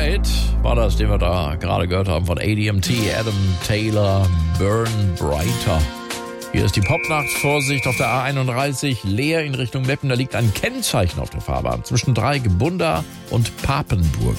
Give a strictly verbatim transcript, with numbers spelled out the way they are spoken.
Hit war das, den wir da gerade gehört haben von A D M T, Adam Taylor, Burn Brighter. Hier ist die Popnacht. Vorsicht auf der A einunddreißig, leer in Richtung Meppen. Da liegt ein Kennzeichen auf der Fahrbahn zwischen Dreieck, Bunda und Papenburg.